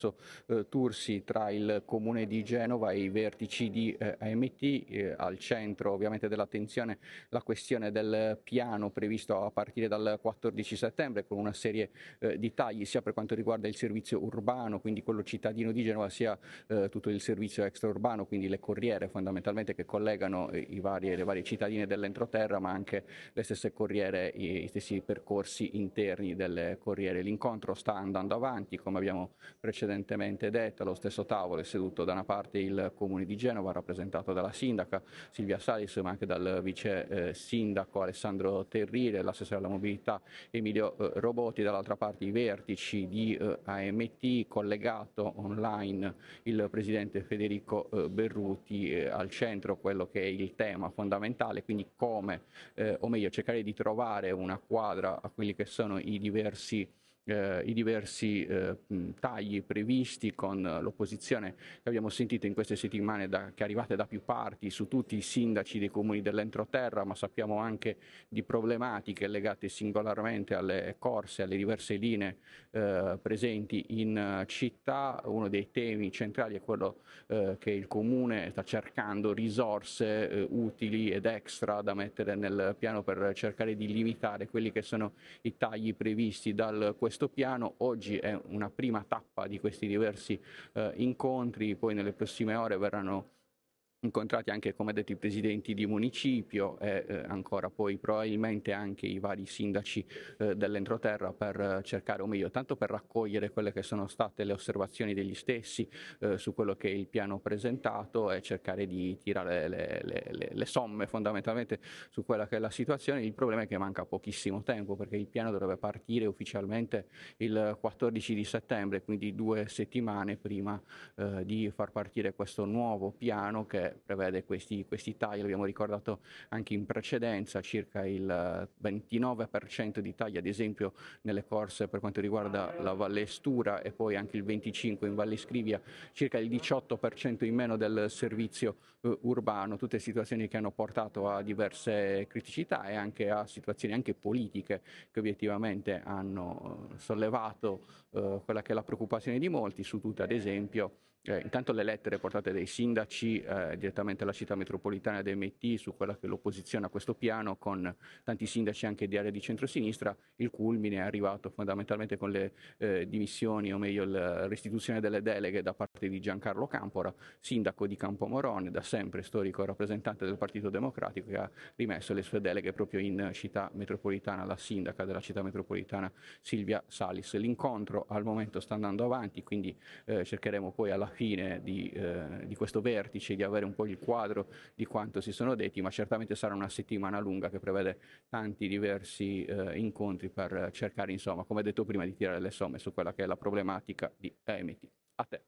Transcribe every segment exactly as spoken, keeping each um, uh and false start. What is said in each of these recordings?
eh, Tursi tra il Comune di Genova e i vertici di eh, A M T, eh, al centro ovviamente dell'attenzione la questione del piano previsto a partire dal quattordici settembre con una serie eh, di tagli sia per quanto riguarda il servizio urbano, quindi quello cittadino di Genova, sia eh, tutto il servizio extraurbano, quindi le corriere fondamentalmente che collegano eh, i vari, le varie cittadine dell'entroterra, ma anche le stesse corriere, i, i stessi percorsi interni delle corriere. L'incontro sta andando avanti, come abbiamo precedentemente detto. Allo stesso tavolo è seduto da una parte il Comune di Genova, rappresentato dalla sindaca Silvia Salis, ma anche dal vice eh, sindaco Alessandro Terrire, l'assessore alla mobilità Emilio eh, Roboti, dall'altra parte i vertici di eh, A M T, collegato online il presidente Federico eh, Berruti, eh, al centro quello che è il tema fondamentale, quindi come, eh, o meglio cercare di trovare una quadra a quelli che sono i diversi Eh, i diversi eh, tagli previsti, con l'opposizione che abbiamo sentito in queste settimane da, che arrivate da più parti su tutti i sindaci dei comuni dell'entroterra, ma sappiamo anche di problematiche legate singolarmente alle corse, alle diverse linee eh, presenti in città. Uno dei temi centrali è quello eh, che il comune sta cercando risorse eh, utili ed extra da mettere nel piano per cercare di limitare quelli che sono i tagli previsti dal questo piano. Oggi è una prima tappa di questi diversi eh, incontri, poi nelle prossime ore verranno incontrati anche, come detto, i presidenti di municipio e eh, ancora poi probabilmente anche i vari sindaci eh, dell'entroterra, per cercare, o meglio, tanto per raccogliere quelle che sono state le osservazioni degli stessi eh, su quello che è il piano presentato e cercare di tirare le, le, le, le somme fondamentalmente su quella che è la situazione. Il problema è che manca pochissimo tempo, perché il piano dovrebbe partire ufficialmente il quattordici di settembre, quindi due settimane prima eh, di far partire questo nuovo piano che prevede questi, questi tagli. L'abbiamo ricordato anche in precedenza, circa il ventinove per cento di tagli ad esempio nelle corse per quanto riguarda la Valle Stura, e poi anche il venticinque per cento in Valle Scrivia, circa il diciotto per cento in meno del servizio eh, urbano, tutte situazioni che hanno portato a diverse criticità e anche a situazioni anche politiche che obiettivamente hanno sollevato eh, quella che è la preoccupazione di molti, su tutte ad esempio Eh, intanto le lettere portate dai sindaci eh, direttamente alla città metropolitana di M T su quella che è l'opposizione a questo piano, con tanti sindaci anche di area di centrosinistra. Il culmine è arrivato fondamentalmente con le eh, dimissioni, o meglio la restituzione delle deleghe da parte di Giancarlo Campora, sindaco di Campomorone, da sempre storico rappresentante del Partito Democratico, che ha rimesso le sue deleghe proprio in città metropolitana alla sindaca della città metropolitana Silvia Salis. L'incontro al momento sta andando avanti, quindi eh, cercheremo poi alla fine di, eh, di questo vertice di avere un po' il quadro di quanto si sono detti, ma certamente sarà una settimana lunga che prevede tanti diversi eh, incontri per cercare, insomma, come detto prima, di tirare le somme su quella che è la problematica di A M T. A te.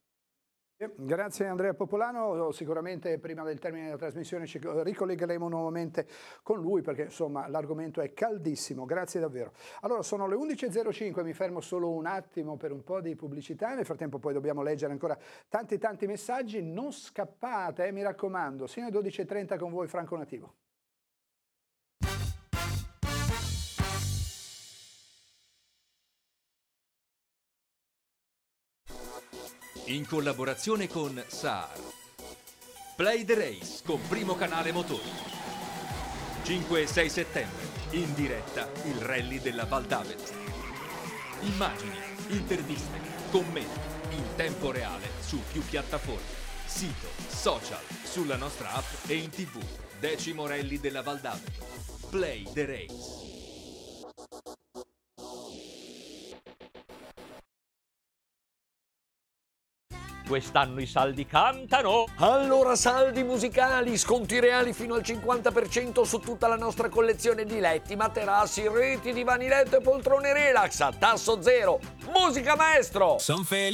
Grazie Andrea Popolano, sicuramente prima del termine della trasmissione ci ricollegheremo nuovamente con lui, perché insomma l'argomento è caldissimo. Grazie davvero. Allora sono le undici e zero cinque, mi fermo solo un attimo per un po' di pubblicità, nel frattempo poi dobbiamo leggere ancora tanti tanti messaggi. Non scappate, eh, mi raccomando, sino alle dodici e trenta con voi Franco Nativo. In collaborazione con Saar. Play the Race con Primo Canale Motori. cinque e sei settembre, in diretta il rally della Val d'Avet. Immagini, interviste, commenti in tempo reale su più piattaforme, sito, social, sulla nostra app e in tv. Decimo rally della Val d'Avet. Play the Race. Quest'anno i saldi cantano! Allora saldi musicali, sconti reali fino al cinquanta per cento su tutta la nostra collezione di letti, materassi, reti, divani letto e poltrone relax a tasso zero. Musica maestro! Son felice.